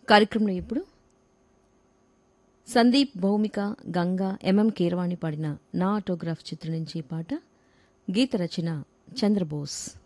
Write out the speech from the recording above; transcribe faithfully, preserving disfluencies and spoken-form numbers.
కార్యక్రమంలో ఇప్పుడు సందీప్, భౌమిక, గంగా, ఎంఎం కీరవాణి పాడిన నా ఆటోగ్రాఫ్ చిత్రం నుంచి ఈ పాట. గీత రచన చంద్రబోస్.